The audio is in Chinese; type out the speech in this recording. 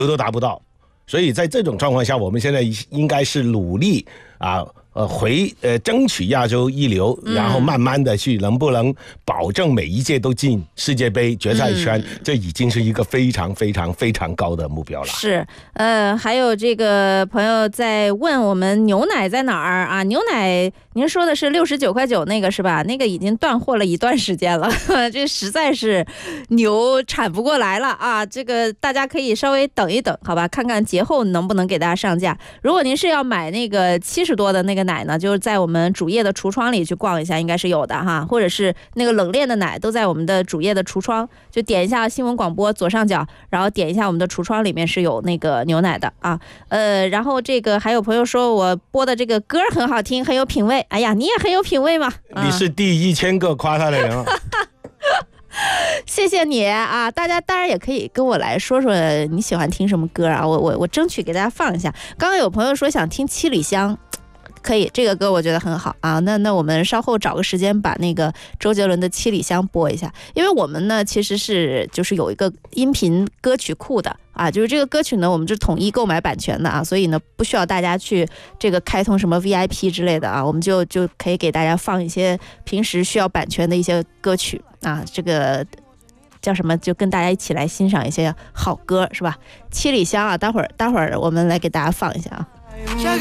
都达不到。所以在这种状况下，我们现在应该是努力争取亚洲一流，然后慢慢的去能不能保证每一届都进世界杯决赛圈，这已经是一个非常非常非常高的目标了。 是，还有这个朋友在问我们牛奶在哪儿啊？牛奶您说的是69.9块那个是吧？那个已经断货了一段时间了，这实在是牛产不过来了啊！这个大家可以稍微等一等，好吧？看看节后能不能给大家上架。如果您是要买那个70多的那个奶呢，就是在我们主页的橱窗里去逛一下，应该是有的哈。或者是那个冷链的奶都在我们的主页的橱窗，就点一下新闻广播左上角，然后点一下我们的橱窗，里面是有那个牛奶的啊。然后这个还有朋友说我播的这个歌很好听，很有品味。哎呀，你也很有品味嘛。 你是第1000个夸他的人啊。 谢谢你啊！大家当然也可以跟我来说说你喜欢听什么歌啊，我争取给大家放一下。刚刚有朋友说想听七里香，可以，这个歌我觉得很好啊。那我们稍后找个时间把那个周杰伦的《七里香》播一下，因为我们呢其实是就是有一个音频歌曲库的啊，就是这个歌曲呢我们是统一购买版权的啊，所以呢不需要大家去这个开通什么 VIP 之类的啊，我们就可以给大家放一些平时需要版权的一些歌曲啊，这个叫什么，就跟大家一起来欣赏一些好歌是吧？七里香啊，待会儿我们来给大家放一下啊。